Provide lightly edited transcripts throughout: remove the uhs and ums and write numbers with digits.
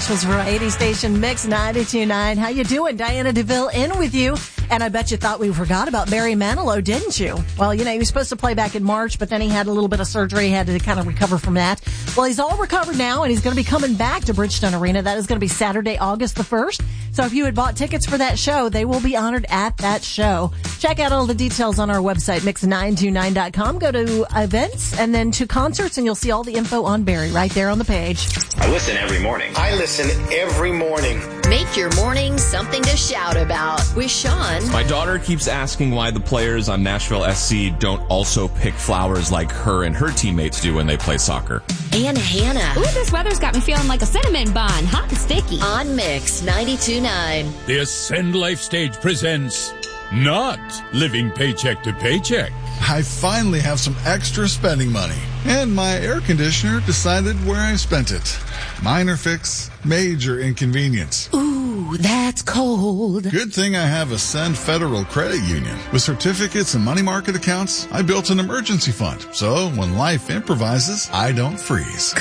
Nashville's variety station, Mix 92.9. How you doing? Diana DeVille in with you. And I bet you thought we forgot about Barry Manilow, didn't you? Well, you know, he was supposed to play back in March, but then he had a little bit of surgery. He had to kind of recover from that. Well, he's all recovered now, and he's going to be coming back to Bridgestone Arena. That is going to be Saturday, August the 1st. So if you had bought tickets for that show, they will be honored at that show. Check out all the details on our website, mix929.com. Go to events and then to concerts, and you'll see all the info on Barry right there on the page. I listen every morning. I listen every morning. Make your morning something to shout about with Sean. My daughter keeps asking why the players on Nashville SC don't also pick flowers like her and her teammates do when they play soccer. And Hannah. Ooh, this weather's got me feeling like a cinnamon bun, hot and sticky. On Mix 92.9. The Ascend Life Stage presents Not Living Paycheck to Paycheck. I finally have some extra spending money, and my air conditioner decided where I spent it. Minor fix, major inconvenience. Ooh, that's cold. Good thing I have Ascend Federal Credit Union. With certificates and money market accounts, I built an emergency fund. So when life improvises, I don't freeze.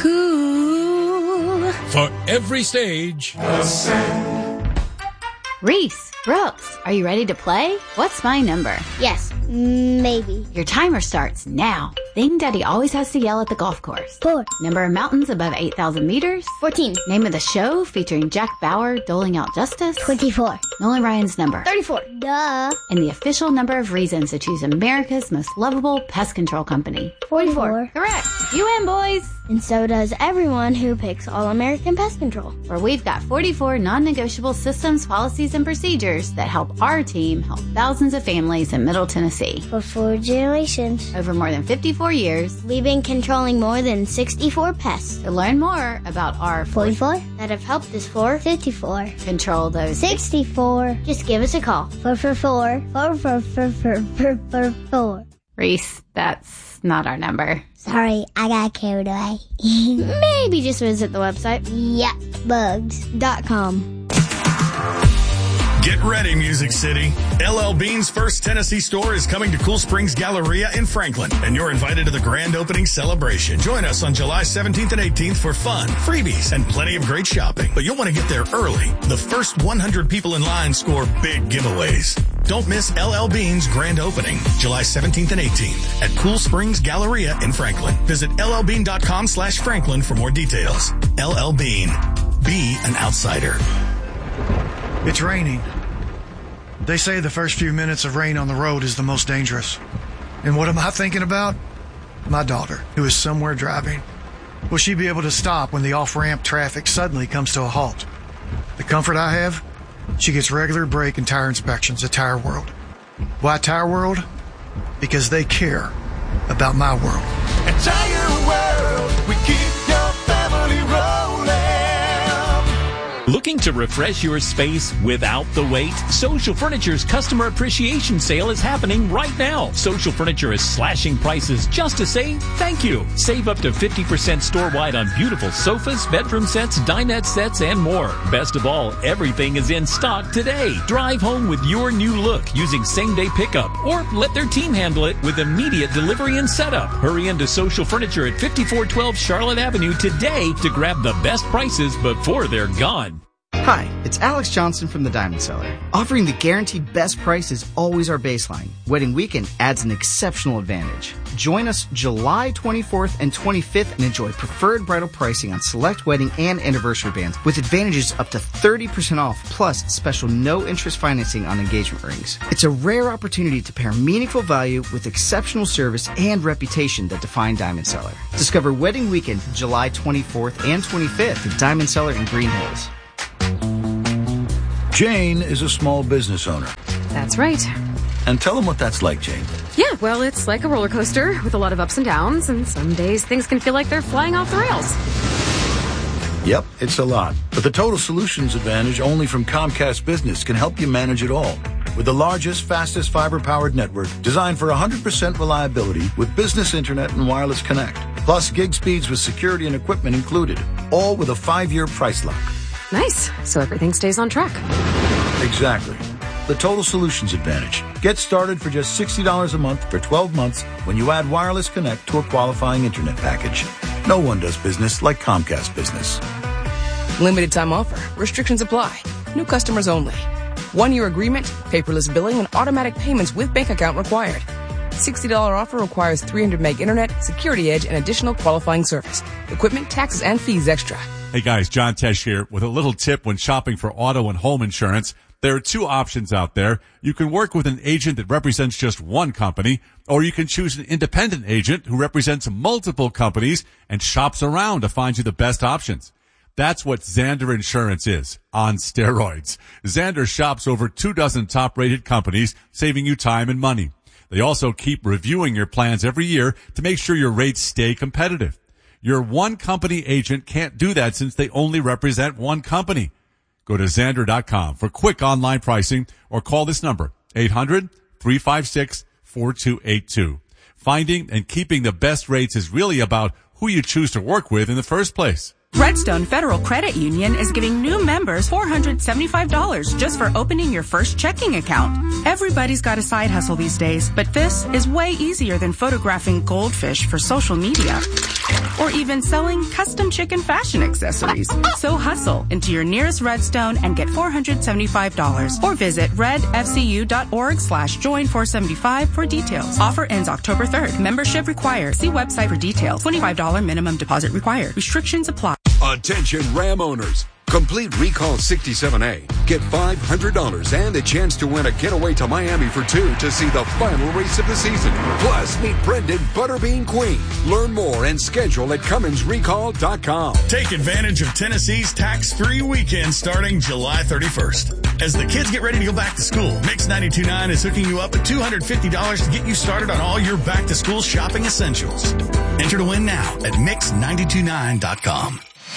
Cool. For every stage, Ascend. Reese, Brooks, are you ready to play? What's my number? Yes, maybe. Your timer starts now. Thing Daddy always has to yell at the golf course. 4. Number of mountains above 8,000 meters. 14. Name of the show featuring Jack Bauer doling out justice. 24. Nolan Ryan's number. 34. Duh. And the official number of reasons to choose America's most lovable pest control company. 44. Correct. You win, boys. And so does everyone who picks All-American Pest Control. Where we've got 44 non-negotiable systems, policies, and procedures that help our team help thousands of families in Middle Tennessee. For 4 generations. Over more than 54 years. We've been controlling more than 64 pests. To learn more about our 44 that have helped us for 54. Control those 64. Just give us a call. 444. Reese, that's not our number. Sorry, I got carried away. Maybe just visit the website. Yuckbugs.com. Get ready, Music City. LL Bean's first Tennessee store is coming to Cool Springs Galleria in Franklin, and you're invited to the grand opening celebration. Join us on July 17th and 18th for fun, freebies, and plenty of great shopping. But you'll want to get there early. The first 100 people in line score big giveaways. Don't miss LL Bean's grand opening, July 17th and 18th at Cool Springs Galleria in Franklin. Visit llbean.com/Franklin for more details. LL Bean. Be an outsider. It's raining. They say the first few minutes of rain on the road is the most dangerous. And what am I thinking about? My daughter, who is somewhere driving. Will she be able to stop when the off-ramp traffic suddenly comes to a halt? The comfort I have? She gets regular brake and tire inspections at Tire World. Why Tire World? Because they care about my world. At Tire World, we keep your family rolling. Looking to refresh your space without the wait? Social Furniture's Customer Appreciation Sale is happening right now. Social Furniture is slashing prices just to say thank you. Save up to 50% store-wide on beautiful sofas, bedroom sets, dinette sets, and more. Best of all, everything is in stock today. Drive home with your new look using same-day pickup, or let their team handle it with immediate delivery and setup. Hurry into Social Furniture at 5412 Charlotte Avenue today to grab the best prices before they're gone. Hi, it's Alex Johnson from the Diamond Cellar. Offering the guaranteed best price is always our baseline. Wedding weekend adds an exceptional advantage. Join us July 24th and 25th and enjoy preferred bridal pricing on select wedding and anniversary bands with advantages up to 30% off plus special no-interest financing on engagement rings. It's a rare opportunity to pair meaningful value with exceptional service and reputation that define Diamond Cellar. Discover Wedding Weekend July 24th and 25th at Diamond Cellar in Green Hills. Jane is a small business owner. That's right. And tell them what that's like, Jane. Yeah, well, it's like a roller coaster with a lot of ups and downs, and some days things can feel like they're flying off the rails. Yep, it's a lot. But the Total Solutions Advantage only from Comcast Business can help you manage it all. With the largest, fastest fiber-powered network designed for 100% reliability with business internet and wireless connect. Plus gig speeds with security and equipment included. All with a 5-year price lock. Nice. So everything stays on track. Exactly. The Total Solutions Advantage. Get started for just $60 a month for 12 months when you add Wireless Connect to a qualifying internet package. No one does business like Comcast Business. Limited time offer. Restrictions apply. New customers only. 1-year agreement, paperless billing, and automatic payments with bank account required. $60 offer requires 300 meg internet, security edge, and additional qualifying service. Equipment, taxes, and fees extra. Hey guys, John Tesh here with a little tip when shopping for auto and home insurance. There are 2 options out there. You can work with an agent that represents just one company, or you can choose an independent agent who represents multiple companies and shops around to find you the best options. That's what Zander Insurance is, on steroids. Zander shops over 24 top-rated companies, saving you time and money. They also keep reviewing your plans every year to make sure your rates stay competitive. Your one-company agent can't do that since they only represent one company. Go to Zander.com for quick online pricing or call this number, 800-356-4282. Finding and keeping the best rates is really about who you choose to work with in the first place. Redstone Federal Credit Union is giving new members $475 just for opening your first checking account. Everybody's got a side hustle these days, but this is way easier than photographing goldfish for social media or even selling custom chicken fashion accessories. So hustle into your nearest Redstone and get $475 or visit redfcu.org/join475 for details. Offer ends October 3rd. Membership required. See website for details. $25 minimum deposit required. Restrictions apply. Attention Ram owners. Complete Recall 67A. Get $500 and a chance to win a getaway to Miami for 2 to see the final race of the season. Plus, meet Brendan Butterbean Queen. Learn more and schedule at CumminsRecall.com. Take advantage of Tennessee's tax-free weekend starting July 31st. As the kids get ready to go back to school, Mix 92.9 is hooking you up with $250 to get you started on all your back-to-school shopping essentials. Enter to win now at Mix929.com.